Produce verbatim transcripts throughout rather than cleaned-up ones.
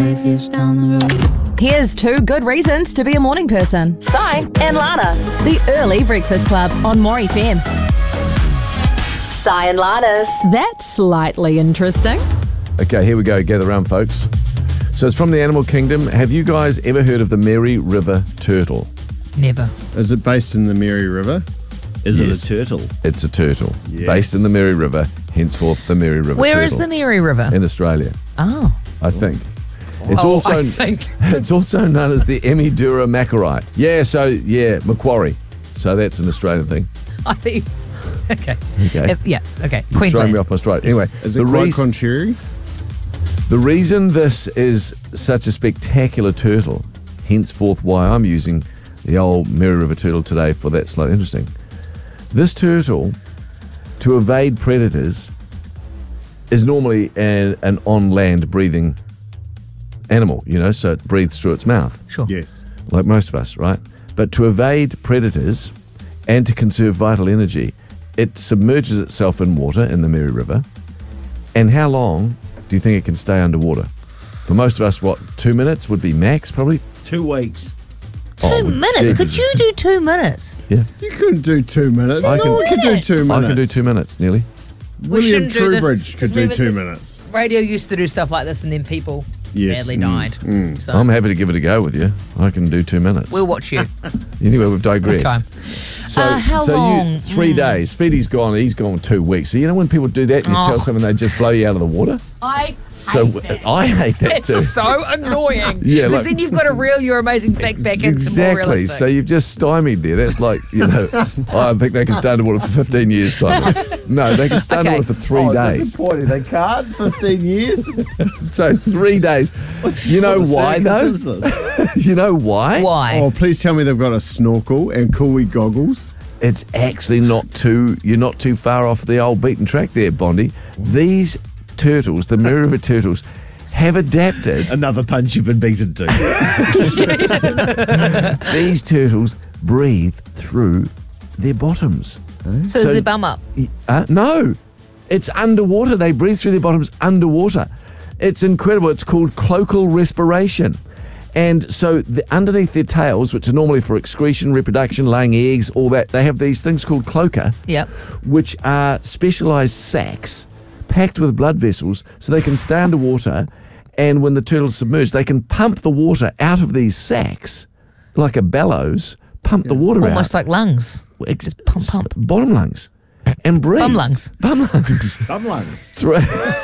five years down the road. Here's two good reasons to be a morning person. Sai and Lana, the Early Breakfast Club on More F M. Sai and Lana's. That's slightly interesting. Okay, here we go. Gather round, folks. So it's from the animal kingdom. Have you guys ever heard of the Mary River turtle? Never. Is it based in the Mary River? Is Yes. it a turtle? It's a turtle. Yes. Based in the Mary River, henceforth the Mary River Where turtle. is the Mary River? In Australia, Oh. I think. It's Oh, also I think. it's also known as the Emidura macquarie. Yeah, so yeah, Macquarie. So that's an Australian thing. I think. Okay. Okay. Uh, yeah, okay. Throwing me Queensland. off my stride. Anyway, Is the, it quite reas- contrary? the reason this is such a spectacular turtle, henceforth why I'm using the old Mary River turtle today for that slightly interesting. This turtle, to evade predators, is normally an, an on-land breathing animal, you know, so it breathes through its mouth, Sure. Yes. like most of us, right? But to evade predators and to conserve vital energy, it submerges itself in water in the Mary River. And how long do you think it can stay underwater? For most of us, what, two minutes would be max, probably? Two weeks. Two Oh, minutes? Jesus. Could you do two minutes? Yeah. You couldn't do two minutes. I no can- one could do minutes. two minutes. I can do two minutes, nearly. William shouldn't do this, Trubridge could because do remember two the- minutes. Radio used to do stuff like this and then people Yes. sadly Mm, died. So I'm happy to give it a go with you. I can do two minutes. we'll watch you. Anyway, we've digressed. Time. So, Uh, how so long? you three days. Speedy's gone. He's gone two weeks. So you know when people do that, and you Oh. tell someone they just blow you out of the water. I So hate that. I hate that It's too. so annoying. Yeah, because like- then you've got to reel your amazing fact back into more Exactly. realistic. So you've just stymied there. That's like, you know, I think they can stay underwater for fifteen years, Simon. No, they can stay Okay. underwater for three Oh, days. disappointing. They can't. Fifteen years. So three days. You know What why circus though? is this? You know why? Why? Oh, please tell me they've got a snorkel and Cooley goggles. It's actually not too, you're not too far off the old beaten track there, Bondi. These turtles, the Mary River turtles, have adapted. Another punch you've been beaten to. These turtles breathe through their bottoms. so so- the bum up. Uh, no, it's underwater. They breathe through their bottoms underwater. It's incredible. It's called cloacal respiration. And so the, underneath their tails, which are normally for excretion, reproduction, laying eggs, all that, they have these things called cloaca, Yep. which are specialised sacs packed with blood vessels so they can stay underwater, and when the turtle's submerged, they can pump the water out of these sacs like a bellows, pump the water Almost out. like lungs. Ex- Just pump, pump. Bottom lungs. And breathe. Bum lungs. Bum lungs. Bum lung. Through-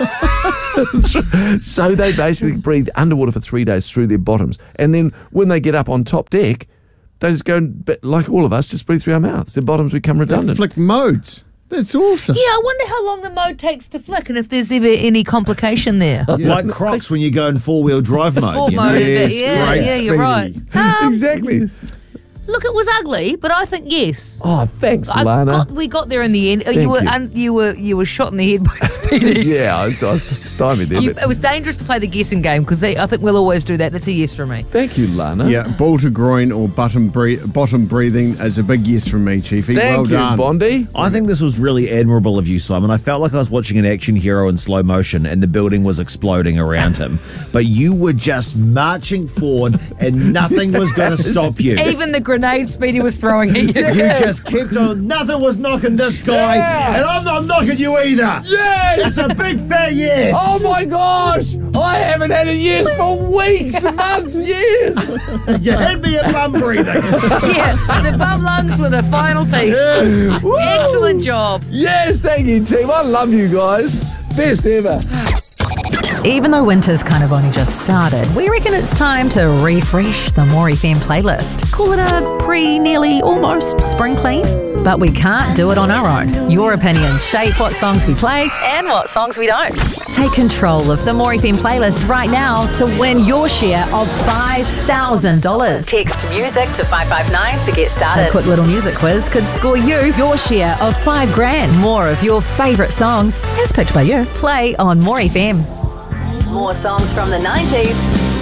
so they basically breathe underwater for three days through their bottoms. And then when they get up on top deck, they just go, and- but like all of us, just breathe through our mouths. Their bottoms become They redundant. flick modes. That's awesome. Yeah, I wonder how long the mode takes to flick and if there's ever any complication there. Like Crocs when you go in four-wheel drive mode. Sport you know? mode. Yes, yeah, great yeah, you're right. Speedy. Um, Exactly. Look, it was ugly, but I think yes. Oh, thanks, I Lana. got, we got there in the end. Thank you were you. Un, you were you were shot in the head by Speedy. Yeah, I was, I was stymied there. You, but it was dangerous to play the guessing game because I think we'll always do that. That's a yes from me. thank you, Lana. Yeah, ball to groin or bottom, bre- bottom breathing is a big yes from me, Chiefy. Thank well you, done. Bondi. I think this was really admirable of you, Simon. I felt like I was watching an action hero in slow motion and the building was exploding around him. But you were just marching forward and nothing was going to stop you. Even the grenade Speedy was throwing at you. You just kept on. Nothing was knocking this guy, Yeah. and I'm not knocking you either. Yes! It's a big fat yes. Oh my gosh! I haven't had a yes for weeks, months, years. You had me at bum breathing. Yeah, the bum lungs were the final piece. Woo! Excellent job. Yes, thank you, team. I love you guys. Best ever. Even though winter's kind of only just started, we reckon it's time to refresh the More F M playlist. Call it a pre, nearly, almost spring clean. But we can't do it on our own. Your opinions shape what songs we play and what songs we don't. Take control of the More F M playlist right now to win your share of five thousand dollars. Text music to five five nine to get started. A quick little music quiz could score you your share of five grand. More of your favourite songs, as picked by you, play on More F M. More songs from the nineties.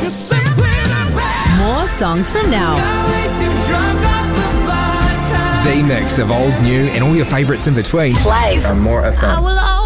More songs from now. The mix of old, new, and all your favourites in between. Plays on More F M. I will